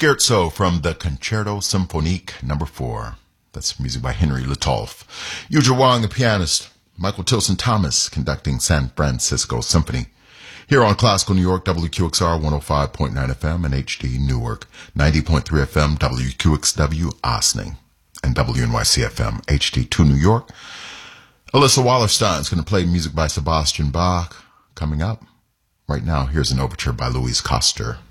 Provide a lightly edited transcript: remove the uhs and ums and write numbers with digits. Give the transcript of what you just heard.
Scherzo from the Concerto Symphonique No. 4. That's music by Henry Letolf. Yuja Wang, the pianist. Michael Tilson Thomas conducting San Francisco Symphony. Here on Classical New York, WQXR 105.9 FM and HD Newark, 90.3 FM, WQXW Ossining, and WNYC FM, HD2 New York. Alyssa Wallerstein is going to play music by Sebastian Bach coming up. Right now, here's an overture by Louise Koster.